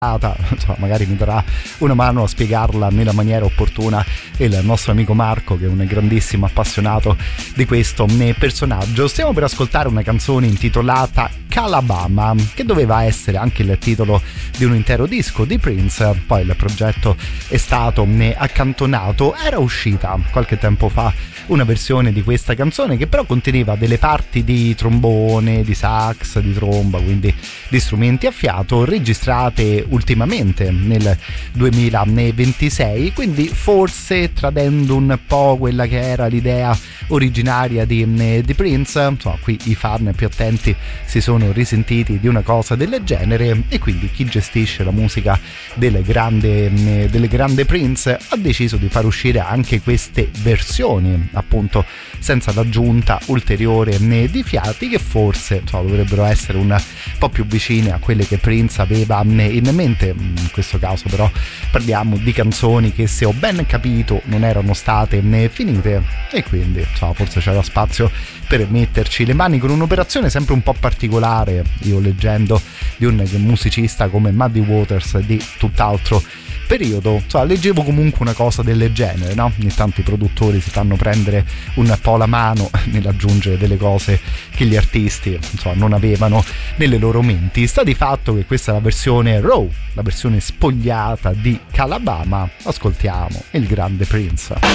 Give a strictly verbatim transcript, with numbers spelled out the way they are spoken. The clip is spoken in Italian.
insomma, magari mi darà una mano a spiegarla nella maniera opportuna il nostro amico Marco, che è un grandissimo appassionato di questo personaggio. Stiamo per ascoltare una canzone intitolata Calabama, che doveva essere anche il titolo di un intero disco di Prince, poi il progetto è stato accantonato. Era uscita qualche tempo fa una versione di questa canzone che però conteneva delle parti di trombone, di sax, di tromba, quindi di strumenti a fiato, registrate ultimamente nel duemilaventisei, quindi forse tradendo un po' quella che era l'idea originaria di, di Prince. Insomma, qui i fan più attenti si sono risentiti di una cosa del genere, e quindi chi gestisce la musica del grande, del grande Prince ha deciso di far uscire anche queste versioni, appunto senza l'aggiunta ulteriore di fiati, che forse insomma, dovrebbero essere un po' più vicine a quelle che Prince aveva in mente. In questo caso però parliamo di canzoni che, se ho ben capito, non erano state finite, e quindi insomma, forse c'era spazio per metterci le mani con un'operazione sempre un po' particolare. Io, leggendo di un musicista come Muddy Waters di tutt'altro periodo, insomma, leggevo comunque una cosa del genere, no? Ogni tanto i produttori si fanno prendere un po' la mano nell'aggiungere delle cose che gli artisti insomma non avevano nelle loro menti. Sta di fatto che questa è la versione raw, la versione spogliata di Calabama. Ascoltiamo il grande Prince.